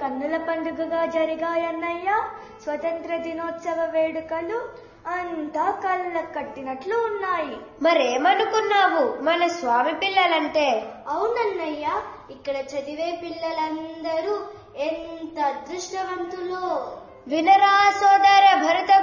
కన్నుల పండుగగా జరిగాయన్నయ్యా. స్వతంత్ర దినోత్సవ వేడుకలు అంతా కళ్ళ కట్టినట్లు ఉన్నాయి. మరేమనుకున్నావు మన స్వామి పిల్లలంటే? అవునన్నయ్యా, ఇక్కడ చదివే పిల్లలందరూ ఎంత అదృష్టవంతులో. వినరా సోదర భరత